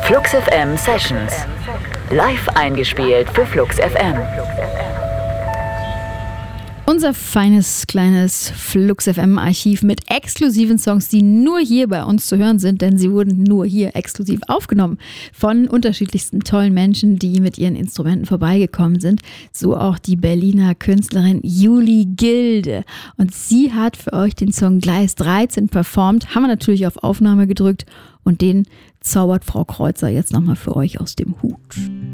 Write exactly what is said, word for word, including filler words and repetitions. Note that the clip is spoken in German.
Flux F M Sessions. Live eingespielt für Flux F M. Unser feines, kleines Flux F M-Archiv mit exklusiven Songs, die nur hier bei uns zu hören sind, denn sie wurden nur hier exklusiv aufgenommen von unterschiedlichsten tollen Menschen, die mit ihren Instrumenten vorbeigekommen sind. So auch die Berliner Künstlerin Juli Gilde. Und sie hat für euch den Song Gleis dreizehn performt, haben wir natürlich auf Aufnahme gedrückt und den zaubert Frau Kreuzer jetzt nochmal für euch aus dem Hut.